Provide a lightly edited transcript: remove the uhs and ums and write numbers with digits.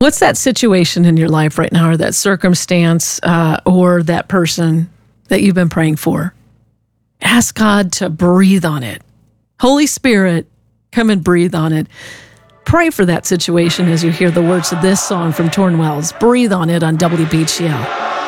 What's that situation in your life right now, or that circumstance, or that person that you've been praying for? Ask God to breathe on it. Holy Spirit, come and breathe on it. Pray for that situation as you hear the words of this song from Torn Wells. Breathe on it on WBGL.